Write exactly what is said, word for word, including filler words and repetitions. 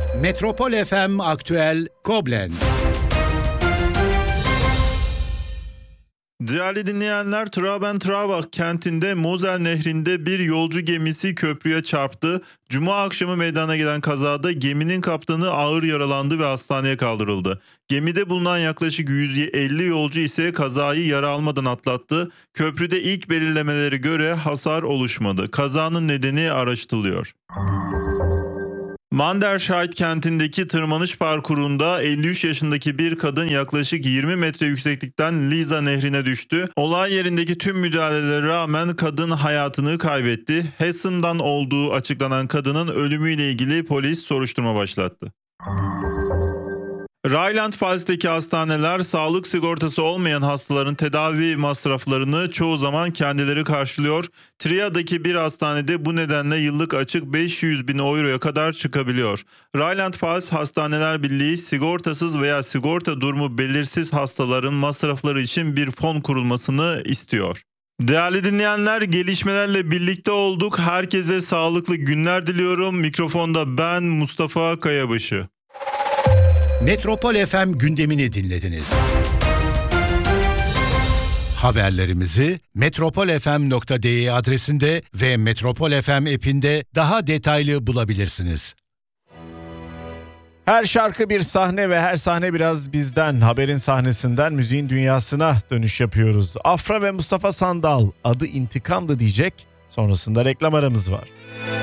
Metropol F M Aktüel Koblenz. Değerli dinleyenler, Traben-Trabach kentinde Mosel Nehri'nde bir yolcu gemisi köprüye çarptı. Cuma akşamı meydana gelen kazada geminin kaptanı ağır yaralandı ve hastaneye kaldırıldı. Gemide bulunan yaklaşık yüz elli yolcu ise kazayı yara almadan atlattı. Köprüde ilk belirlemelere göre hasar oluşmadı. Kazanın nedeni araştırılıyor. Manderscheid kentindeki tırmanış parkurunda elli üç yaşındaki bir kadın yaklaşık yirmi metre yükseklikten Liza Nehri'ne düştü. Olay yerindeki tüm müdahalelere rağmen kadın hayatını kaybetti. Hessen'dan olduğu açıklanan kadının ölümüyle ilgili polis soruşturma başlattı. Rheinland-Pfalz'teki hastaneler sağlık sigortası olmayan hastaların tedavi masraflarını çoğu zaman kendileri karşılıyor. Tria'daki bir hastanede bu nedenle yıllık açık beş yüz bin euroya kadar çıkabiliyor. Rheinland-Pfalz Hastaneler Birliği sigortasız veya sigorta durumu belirsiz hastaların masrafları için bir fon kurulmasını istiyor. Değerli dinleyenler, gelişmelerle birlikte olduk. Herkese sağlıklı günler diliyorum. Mikrofonda ben Mustafa Kayabaşı. Metropol F M gündemini dinlediniz. Haberlerimizi metropol f m nokta d e adresinde ve Metropol F M app'inde daha detaylı bulabilirsiniz. Her şarkı bir sahne ve her sahne biraz bizden. Haberin sahnesinden müziğin dünyasına dönüş yapıyoruz. Afra ve Mustafa Sandal adı intikamdı diyecek. Sonrasında reklam aramız var.